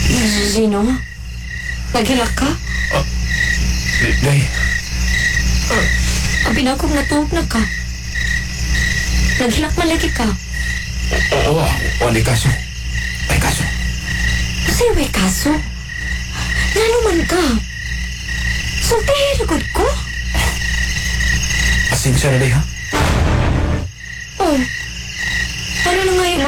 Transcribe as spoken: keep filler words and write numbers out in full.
Gino? Naghilak ka? Day, Ang pinakong natuog na ka. Naghilak man lagi ka. oo, wala kaso. May kaso. Kasi may kaso. Nanuman ka. Sultahero gud ko. Pasensya na, Day, ha? Oh,